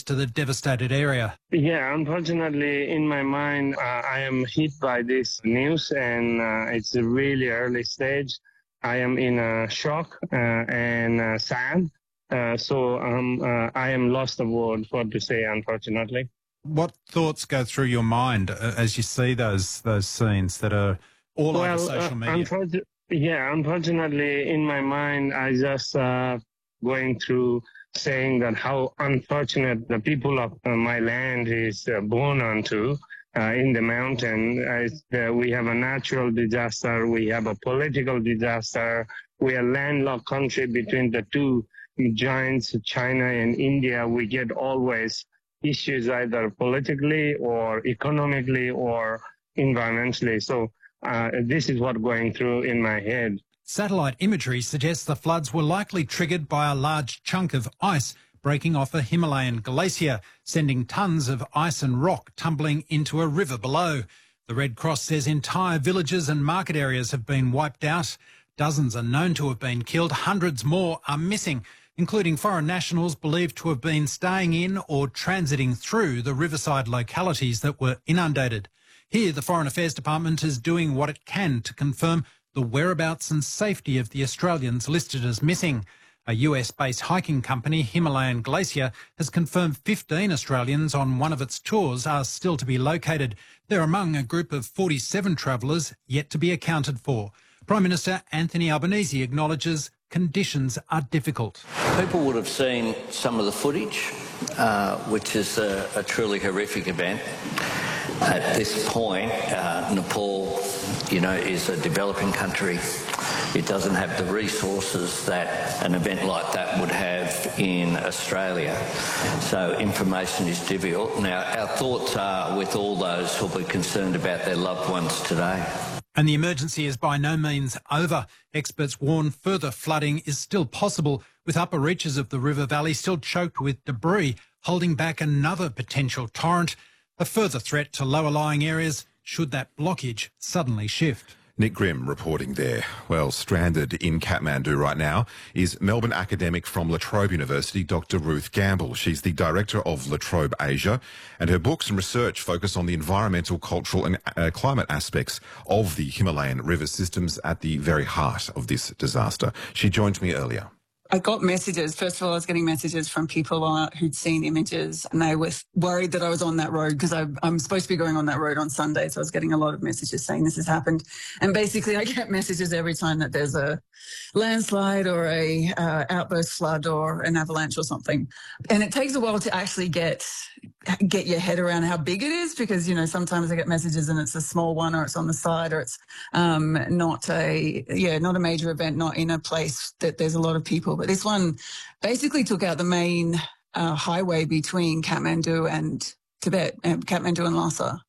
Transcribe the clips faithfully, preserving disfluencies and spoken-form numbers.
to the devastated area. Yeah, unfortunately, in my mind, uh, I am hit by this news, and uh, it's a really early stage. I am in a shock uh, and uh, sad. Uh, so um, uh, I am lost of word what to say, unfortunately. What thoughts go through your mind uh, as you see those those scenes that are all well, over social uh, media? Unfortunately, yeah, unfortunately, in my mind, I just uh, going through saying that how unfortunate the people of uh, my land is uh, born onto uh, in the mountain. Uh, uh, we have a natural disaster, we have a political disaster, we are a landlocked country between the two giants, China and India. We get always issues either politically or economically or environmentally. So uh, this is what's going through in my head. Satellite imagery suggests the floods were likely triggered by a large chunk of ice breaking off a Himalayan glacier, sending tons of ice and rock tumbling into a river below. The Red Cross says entire villages and market areas have been wiped out. Dozens are known to have been killed. Hundreds more are missing, including foreign nationals believed to have been staying in or transiting through the riverside localities that were inundated. Here, the Foreign Affairs Department is doing what it can to confirm the whereabouts and safety of the Australians listed as missing. A U S-based hiking company, Himalayan Glacier, has confirmed fifteen Australians on one of its tours are still to be located. They're among a group of forty-seven travellers yet to be accounted for. Prime Minister Anthony Albanese acknowledges conditions are difficult. People would have seen some of the footage, uh, which is a, a truly horrific event. At this point, uh, Nepal, you know, is a developing country. It doesn't have the resources that an event like that would have in Australia. So information is difficult. Now, our thoughts are with all those who will be concerned about their loved ones today. And the emergency is by no means over. Experts warn further flooding is still possible, with upper reaches of the river valley still choked with debris, holding back another potential torrent, a further threat to lower-lying areas should that blockage suddenly shift. Nick Grimm reporting there. Well, stranded in Kathmandu right now is Melbourne academic from La Trobe University, Doctor Ruth Gamble. She's the director of La Trobe Asia, and her books and research focus on the environmental, cultural and uh, climate aspects of the Himalayan river systems at the very heart of this disaster. She joined me earlier. I got messages. First of all, I was getting messages from people uh, who'd seen images, and they were worried that I was on that road because I'm supposed to be going on that road on Sunday. So I was getting a lot of messages saying this has happened. And basically I get messages every time that there's a landslide or a uh, outburst flood or an avalanche or something. And it takes a while to actually get get your head around how big it is, because, you know, sometimes I get messages and it's a small one or it's on the side or it's um, not a, yeah, not a major event, not in a place that there's a lot of people. But this one basically took out the main uh, highway between Kathmandu and Tibet, uh, Kathmandu and Lhasa.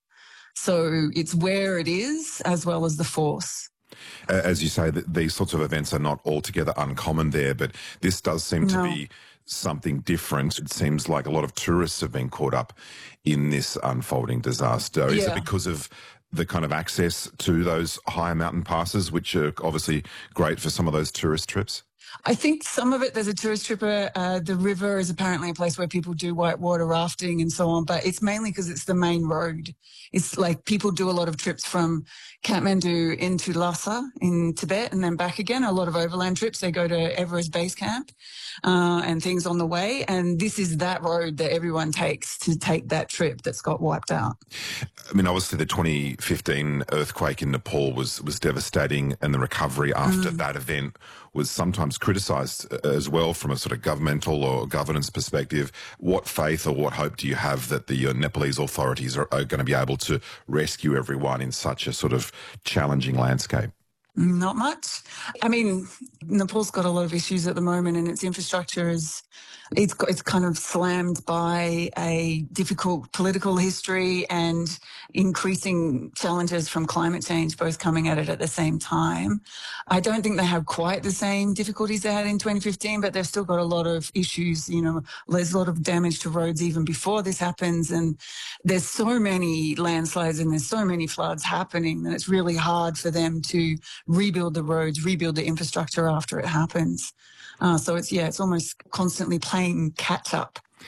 So it's where it is as well as the force. As you say, these sorts of events are not altogether uncommon there, but this does seem No. to be something different. It seems like a lot of tourists have been caught up in this unfolding disaster. Is Yeah. it because of the kind of access to those higher mountain passes, which are obviously great for some of those tourist trips? I think some of it, there's a tourist tripper. Uh, the river is apparently a place where people do whitewater rafting and so on, but it's mainly because it's the main road. It's like people do a lot of trips from Kathmandu into Lhasa in Tibet and then back again. A lot of overland trips. They go to Everest Base Camp uh, and things on the way. And this is that road that everyone takes to take that trip that's got wiped out. I mean, obviously the twenty fifteen earthquake in Nepal was, was devastating, and the recovery after mm. that event was sometimes criticised as well from a sort of governmental or governance perspective. What faith or what hope do you have that the uh, Nepalese authorities are, are going to be able to rescue everyone in such a sort of challenging landscape? Not much. I mean, Nepal's got a lot of issues at the moment, and its infrastructure is, it's got, it's kind of slammed by a difficult political history and increasing challenges from climate change, both coming at it at the same time. I don't think they have quite the same difficulties they had in twenty fifteen, but they've still got a lot of issues. You know, there's a lot of damage to roads even before this happens, and there's so many landslides and there's so many floods happening that it's really hard for them to rebuild the roads, rebuild the infrastructure after it happens. Uh, so it's, yeah, it's almost constantly playing catch up.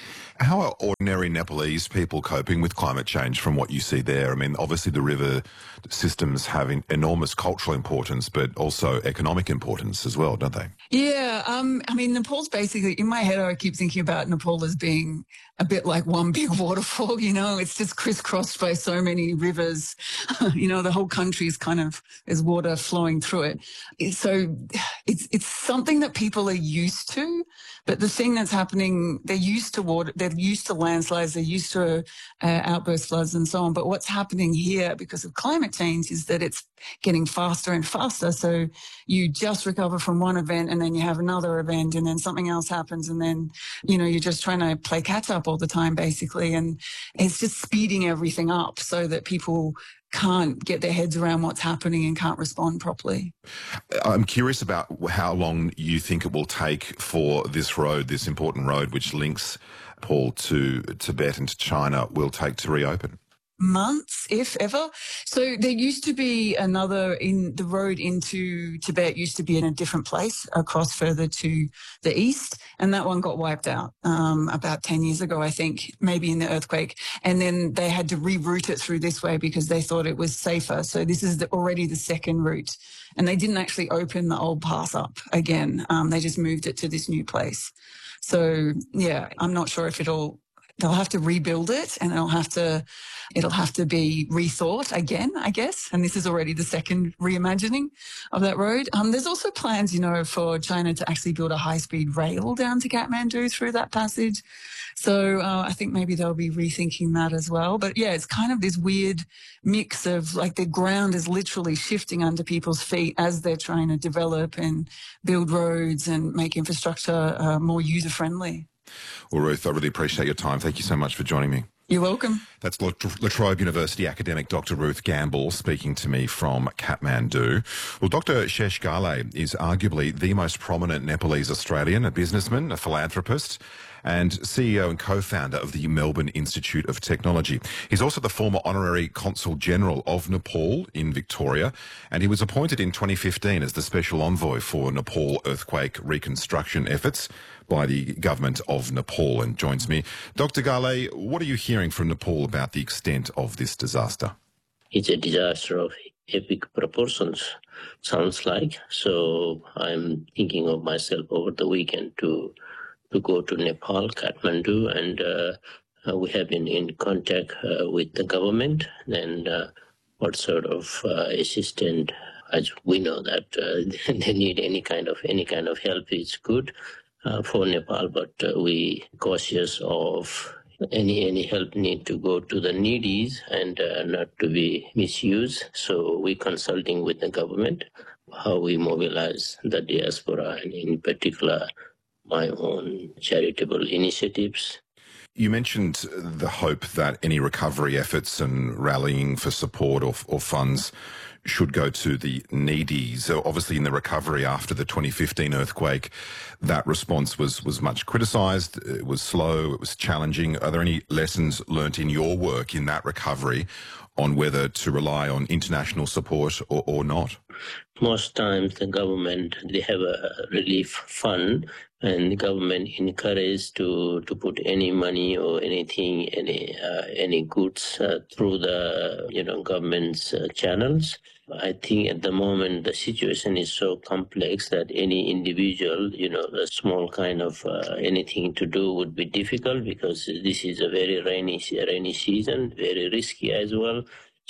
How are ordinary Nepalese people coping with climate change from what you see there? I mean, obviously the river systems have enormous cultural importance, but also economic importance as well, don't they? Yeah, um, I mean, Nepal's basically, in my head, I keep thinking about Nepal as being a bit like one big waterfall, you know, it's just crisscrossed by so many rivers. You know, the whole country is kind of, there's water flowing through it. So it's, it's something that people are used to, but the thing that's happening, they're used to water, they're used to landslides, they're used to uh, outburst floods and so on. But what's happening here because of climate change is that it's getting faster and faster. So you just recover from one event and then you have another event and then something else happens and then, you know, you're just trying to play catch up all the time, basically. And it's just speeding everything up so that people can't get their heads around what's happening and can't respond properly. I'm curious about how long you think it will take for this road, this important road which links Nepal to Tibet and to China, will take to reopen. Months, if ever. So there used to be another, in the road into Tibet used to be in a different place across further to the east, and that one got wiped out um, about ten years ago, I think, maybe in the earthquake. And then they had to reroute it through this way because they thought it was safer. So this is the, already the second route. And they didn't actually open the old path up again. Um, they just moved it to this new place. So, yeah, I'm not sure if it'll They'll have to rebuild it and it'll have to, it'll have to be rethought again, I guess. And this is already the second reimagining of that road. Um, there's also plans, you know, for China to actually build a high-speed rail down to Kathmandu through that passage. So uh, I think maybe they'll be rethinking that as well. But yeah, it's kind of this weird mix of like the ground is literally shifting under people's feet as they're trying to develop and build roads and make infrastructure uh, more user-friendly. Well, Ruth, I really appreciate your time. Thank you so much for joining me. You're welcome. That's La Trobe University academic Doctor Ruth Gamble speaking to me from Kathmandu. Well, Doctor Shesh Ghale is arguably the most prominent Nepalese Australian, a businessman, a philanthropist, and C E O and co-founder of the Melbourne Institute of Technology. He's also the former Honorary Consul General of Nepal in Victoria, and he was appointed in twenty fifteen as the Special Envoy for Nepal earthquake reconstruction efforts by the government of Nepal, and joins me. Doctor Ghale, what are you hearing from Nepal about the extent of this disaster? It's a disaster of epic proportions, sounds like. So I'm thinking of myself over the weekend to to go to Nepal, Kathmandu, and uh, uh, we have been in contact uh, with the government and uh, what sort of uh, assistance, as we know that uh, they need any kind of any kind of help is good uh, for Nepal, but uh, we cautious of any any help need to go to the needies and uh, not to be misused. So we're consulting with the government how we mobilize the diaspora and in particular my own charitable initiatives. You mentioned the hope that any recovery efforts and rallying for support or, or funds should go to the needy. So obviously in the recovery after the twenty fifteen earthquake, that response was, was much criticised. It was slow, it was challenging. Are there any lessons learnt in your work in that recovery on whether to rely on international support or, or not? Most times the government, they have a relief fund and the government encouraged to, to put any money or anything, any uh, any goods uh, through the, you know, government's uh, channels. I think at the moment the situation is so complex that any individual, you know, a small kind of uh, anything to do would be difficult because this is a very rainy, rainy season, very risky as well.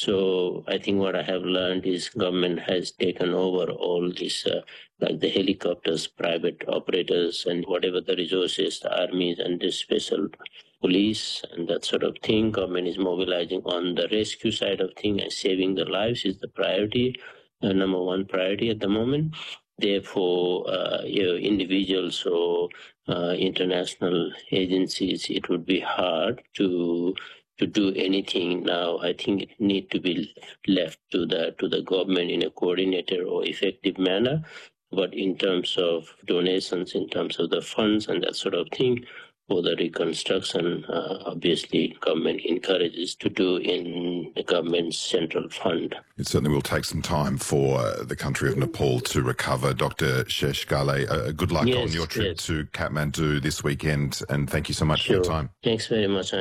So I think what I have learned is government has taken over all this, uh, like the helicopters, private operators, and whatever the resources, the armies and the special police and that sort of thing. Government is mobilizing on the rescue side of things and saving the lives is the priority, uh, number one priority at the moment. Therefore, uh, you know, individuals or uh, international agencies, it would be hard to to do anything now. I think it need to be left to the to the government in a coordinated or effective manner. But in terms of donations, in terms of the funds and that sort of thing, for the reconstruction, uh, obviously government encourages to do in the government's central fund. It certainly will take some time for uh, the country of Nepal to recover. Doctor Shesh Gale, uh, good luck yes, on your trip yes. to Kathmandu this weekend, and thank you so much Sure. for your time. Thanks very much.